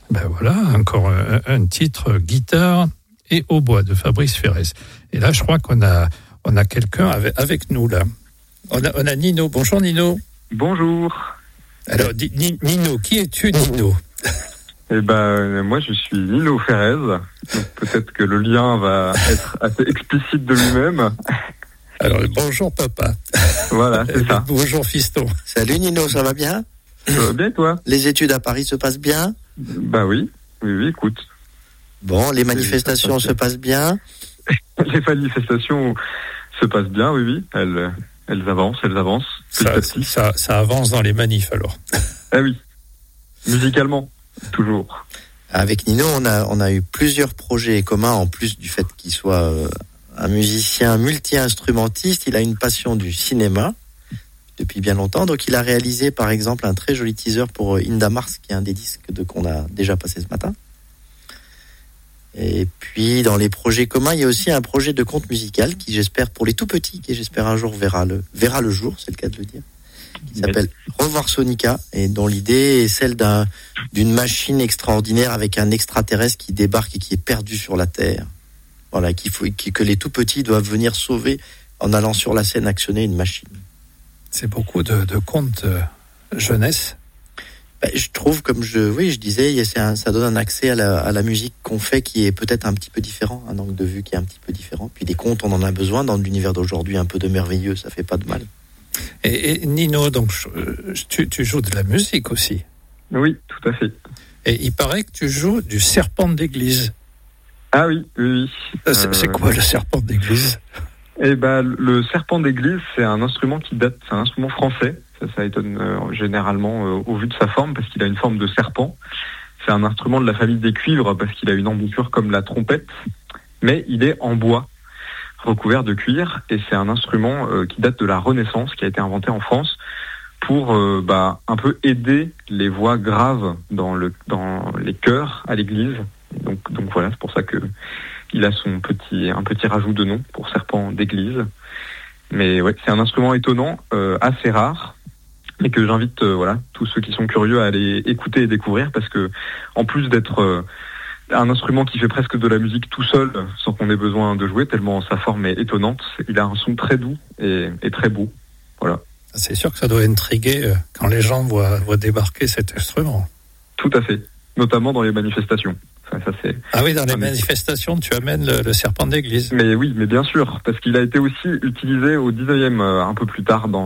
Ben voilà, encore un titre guitare et hautbois de Fabrice Ferrez. Et là, je crois qu'on a quelqu'un avec nous là. On a Nino. Bonjour Nino. Bonjour. Alors Nino, qui es-tu Nino? Eh ben moi je suis Nino Ferrez. Donc, peut-être que le lien va être assez explicite de lui-même. Alors bonjour papa. Voilà, c'est ça. Bonjour fiston. Salut Nino, ça va bien? Ça va bien toi? Les études à Paris se passent bien? Bah oui, écoute. Bon, les manifestations se passent bien? Les manifestations se passent bien, oui. Elles avancent. Ça avance dans les manifs alors. Ah oui, musicalement, toujours. Avec Nino, on a eu plusieurs projets communs, en plus du fait qu'il soit un musicien multi-instrumentiste. Il a une passion du cinéma depuis bien longtemps. Donc il a réalisé par exemple un très joli teaser pour Inda Mars, qui est un des disques qu'on a déjà passé ce matin. Et puis dans les projets communs, il y a aussi un projet de conte musical qui, j'espère, pour les tout petits, qui j'espère un jour verra le jour, c'est le cas de le dire, qui s'appelle Revoir Sonica, et dont l'idée est celle d'une machine extraordinaire avec un extraterrestre qui débarque et qui est perdu sur la Terre. Voilà, que les tout petits doivent venir sauver en allant sur la scène actionner une machine. C'est beaucoup de contes jeunesse. Je trouve, comme je disais, ça donne un accès à la musique qu'on fait qui est peut-être un petit peu différent, un angle de vue qui est un petit peu différent. Puis des contes, on en a besoin dans l'univers d'aujourd'hui, un peu de merveilleux, ça fait pas de mal. Et Nino, donc tu joues de la musique aussi? Oui, tout à fait. Et il paraît que tu joues du serpent d'église. Ah oui. C'est quoi le serpent d'église? Eh ben, le serpent d'église, c'est un instrument c'est un instrument français. Ça étonne généralement au vu de sa forme, parce qu'il a une forme de serpent. C'est un instrument de la famille des cuivres, parce qu'il a une embouchure comme la trompette, mais il est en bois, recouvert de cuir, et c'est un instrument qui date de la Renaissance, qui a été inventé en France pour un peu aider les voix graves dans les chœurs à l'église. Donc voilà, c'est pour ça que il a un petit rajout de nom pour serpent d'église. Mais ouais, c'est un instrument étonnant, assez rare, mais que j'invite tous ceux qui sont curieux à aller écouter et découvrir, parce que en plus d'être un instrument qui fait presque de la musique tout seul sans qu'on ait besoin de jouer, tellement sa forme est étonnante, il a un son très doux et très beau. Voilà. C'est sûr que ça doit intriguer quand les gens voient débarquer cet instrument. Tout à fait, notamment dans les manifestations. Ah oui, dans les manifestations, tu amènes le serpent d'église. Mais oui, mais bien sûr, parce qu'il a été aussi utilisé au 19e, un peu plus tard, dans